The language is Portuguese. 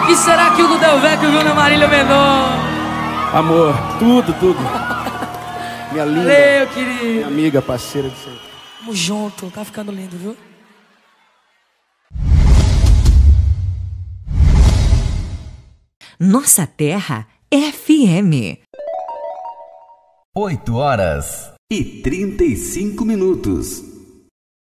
que será que o Del Vecchio viu na Marília Mendonça? Amor, tudo. Minha linda. Valeu, querido. Minha amiga, parceira de sempre. Tamo junto, tá ficando lindo, viu? Nossa Terra FM. 8h35.